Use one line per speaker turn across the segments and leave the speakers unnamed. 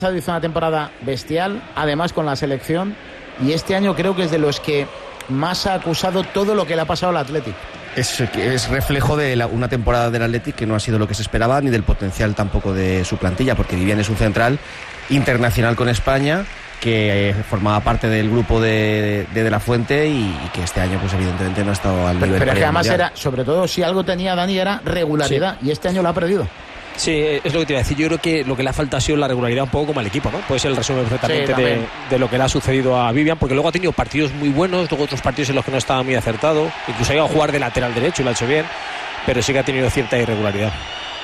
hizo una temporada bestial, además con la selección, y este año creo que es de los que más ha acusado todo lo que le ha pasado al Athletic.
Es reflejo de una temporada del Athletic que no ha sido lo que se esperaba, ni del potencial tampoco de su plantilla, porque Vivian es un central internacional con España, que formaba parte del grupo de la Fuente y que este año pues evidentemente no ha estado al nivel.
Pero que además era, sobre todo si algo tenía Dani, era regularidad, sí. Y este año lo ha perdido.
Sí, es lo que te iba a decir. Yo creo que lo que le ha faltado ha sido la regularidad un poco como al equipo, ¿no? Puede ser el resumen perfectamente de lo que le ha sucedido a Vivian, porque luego ha tenido partidos muy buenos, luego otros partidos en los que no estaba muy acertado, incluso ha ido a jugar de lateral derecho y lo ha hecho bien, pero sí que ha tenido cierta irregularidad.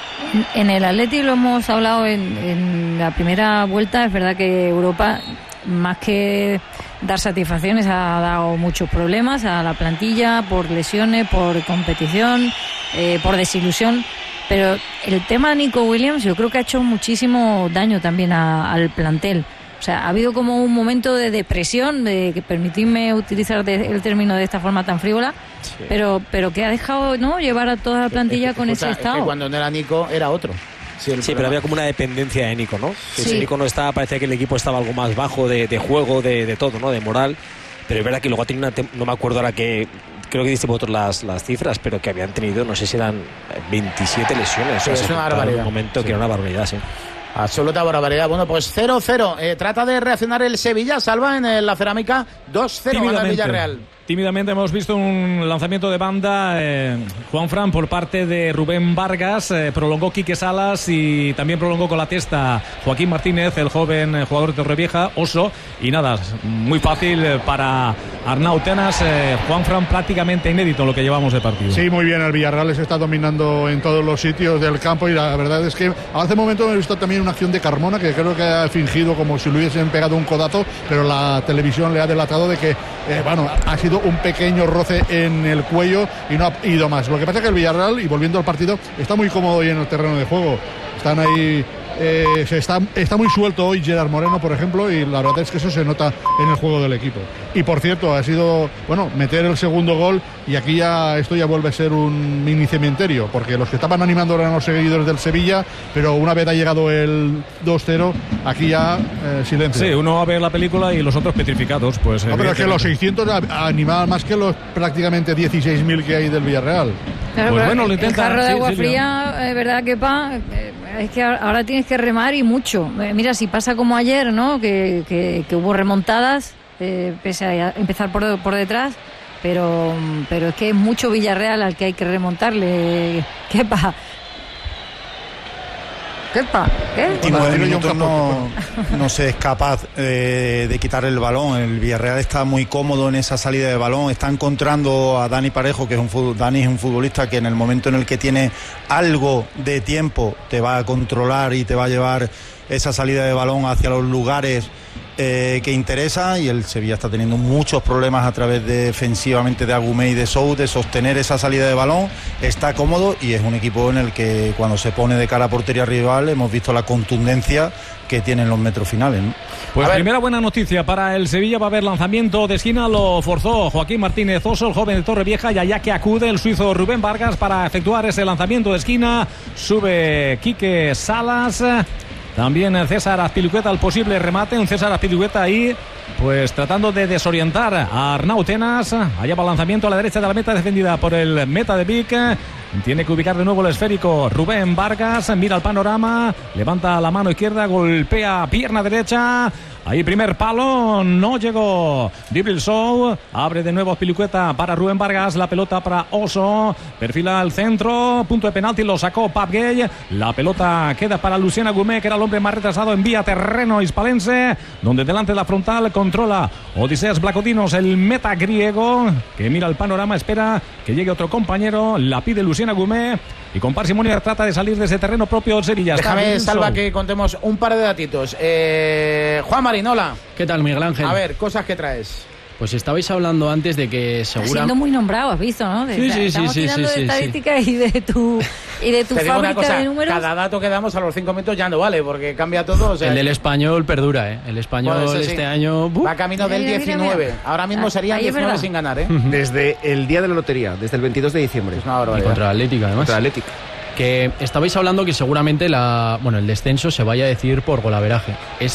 En el Atleti lo hemos hablado en la primera vuelta. Es verdad que Europa, más que dar satisfacciones, ha dado muchos problemas a la plantilla por lesiones, por competición, por desilusión. Pero el tema de Nico Williams yo creo que ha hecho muchísimo daño también al plantel. O sea, ha habido como un momento de depresión, de que permitidme utilizar el término de esta forma tan frívola, sí. pero que ha dejado, ¿no?, llevar a toda la plantilla con ese estado.
Es que cuando no era Nico era otro.
Sí, pero había como una dependencia de Nico, ¿no? Sí. Si Nico no estaba, parecía que el equipo estaba algo más bajo de juego, de todo, ¿no?, de moral. Pero es verdad que luego ha tenido no me acuerdo ahora que... Creo que diste vosotros las cifras, pero que habían tenido, no sé si eran 27 lesiones.
Sí, es una barbaridad.
En un momento que era una barbaridad, sí.
Absoluta barbaridad. Bueno, pues 0-0. Trata de reaccionar el Sevilla. Salva en la Cerámica 2-0 gana el Villarreal.
Tímidamente hemos visto un lanzamiento de banda, Juanfran, por parte de Rubén Vargas. Prolongó Quique Salas y también prolongó con la testa Joaquín Martínez, el joven jugador de Torrevieja, Oso. Y nada, muy fácil para Arnau Tenas. Juanfran, prácticamente inédito lo que llevamos de partido.
Sí, muy bien. El Villarreal se está dominando en todos los sitios del campo y la verdad es que hace un momento he visto también una acción de Carmona que creo que ha fingido como si le hubiesen pegado un codazo, pero la televisión le ha delatado de que, ha sido un pequeño roce en el cuello y no ha ido más. Lo que pasa es que el Villarreal, y volviendo al partido, está muy cómodo hoy en el terreno de juego. Están ahí, está muy suelto hoy Gerard Moreno, por ejemplo, y la verdad es que eso se nota en el juego del equipo. Y por cierto, ha sido, meter el segundo gol, y aquí esto ya vuelve a ser un mini cementerio, porque los que estaban animando eran los seguidores del Sevilla, pero una vez ha llegado el 2-0, aquí ya silencio.
Sí, uno va a ver la película y los otros petrificados, pues.
No, pero es que los 600 animaban más que los prácticamente 16.000 que hay del Villarreal.
Claro, pues bueno, lo intenta. El jarro de agua fría, ¿verdad, Kepa? Es que ahora tienes que remar y mucho. Mira, si pasa como ayer, ¿no?, que hubo remontadas, pese a empezar por detrás, pero es que es mucho Villarreal al que hay que remontarle. Kepa. ¿Qué?
Último de minutos no se es capaz de quitar el balón. El Villarreal está muy cómodo en esa salida de balón. Está encontrando a Dani Parejo, que Dani es un futbolista que en el momento en el que tiene algo de tiempo te va a controlar y te va a llevar esa salida de balón hacia los lugares que interesa, y el Sevilla está teniendo muchos problemas a través defensivamente de Agumé y de Sou de sostener esa salida de balón. Está cómodo y es un equipo en el que cuando se pone de cara a portería rival hemos visto la contundencia que tienen los metros finales, ¿no?
Pues primera buena noticia para el Sevilla, va a haber lanzamiento de esquina, lo forzó Joaquín Martínez Oso, el joven de Torrevieja, y allá que acude el suizo Rubén Vargas para efectuar ese lanzamiento de esquina. Sube Quique Salas. También César Azpilicueta al posible remate. Un César Azpilicueta ahí, pues tratando de desorientar a Arnau Tenas. Allá va el lanzamiento a la derecha de la meta, defendida por el meta de Vic. Tiene que ubicar de nuevo el esférico Rubén Vargas. Mira el panorama, levanta la mano izquierda, golpea pierna derecha. Ahí primer palo, no llegó Dibril Sow. Abre de nuevo Azpilicueta para Rubén Vargas. La pelota para Oso. Perfila al centro. Punto de penalti, lo sacó Pap Gay. La pelota queda para Lucien Agumé, que era el hombre más retrasado. Envía terreno hispalense, donde delante de la frontal controla Odiseas Vlacodinos, el meta griego, que mira el panorama, espera que llegue otro compañero. La pide Lucien Agumé. Y con parsimonia trata de salir de ese terreno propio del Sevilla.
Déjame, Salva, que contemos un par de datitos. Juan Marinola.
¿Qué tal, Miguel Ángel?
A ver, cosas que traes.
Pues estabais hablando antes de que
seguramente... Siendo muy nombrado, has visto, ¿no? Estamos tirando de estadísticas y de tu fábrica de números.
Cada dato que damos a los 5 minutos ya no vale, porque cambia todo. O sea,
el del Español perdura, ¿eh? El Español este año...
va camino del 19. Mira. Ahora mismo serían 19 sin ganar, ¿eh?
Desde el día de la lotería, desde el 22 de diciembre.
Es una barbaridad.
Y contra el Atlético, además.
Contra el Atlético.
Que estabais hablando que seguramente el descenso se vaya a decidir por golaveraje.